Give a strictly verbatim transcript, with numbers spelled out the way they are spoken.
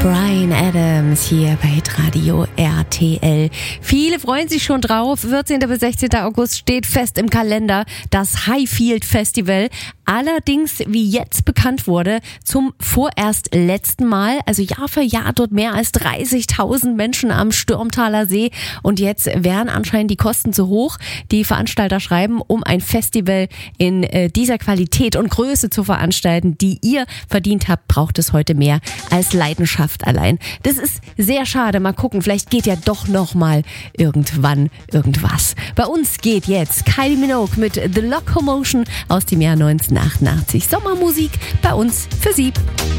Bryan Adams hier bei Hitradio R T L. Viele freuen sich schon drauf. vierzehnten bis sechzehnten August steht fest im Kalender das Highfield Festival. Allerdings, wie jetzt bekannt wurde, zum vorerst letzten Mal. Also Jahr für Jahr dort mehr als dreißigtausend Menschen am Stürmtaler See. Und jetzt wären anscheinend die Kosten zu hoch. Die Veranstalter schreiben, um ein Festival in äh, dieser Qualität und Größe zu veranstalten, die ihr verdient habt, braucht es heute mehr als Leidenschaft allein. Das ist sehr schade. Mal gucken, vielleicht geht ja doch noch mal irgendwann irgendwas. Bei uns geht jetzt Kylie Minogue mit The Locomotion aus dem Jahr neunzehnhundertachtundachtzig. Sommermusik bei uns für Sie.